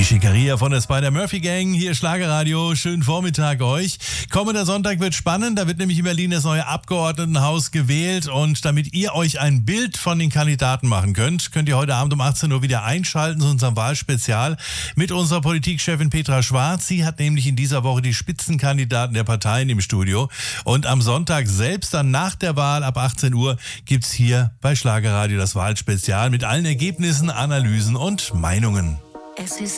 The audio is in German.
Schickeria von der Spider-Murphy-Gang, hier Schlagerradio, schönen Vormittag euch. Kommender Sonntag wird spannend, da wird nämlich in Berlin das neue Abgeordnetenhaus gewählt und damit ihr euch ein Bild von den Kandidaten machen könnt, könnt ihr heute Abend um 18 Uhr wieder einschalten zu unserem Wahlspezial mit unserer Politikchefin Petra Schwarz. Sie hat nämlich in dieser Woche die Spitzenkandidaten der Parteien im Studio und am Sonntag selbst dann nach der Wahl ab 18 Uhr gibt's hier bei Schlagerradio das Wahlspezial mit allen Ergebnissen, Analysen und Meinungen. Es ist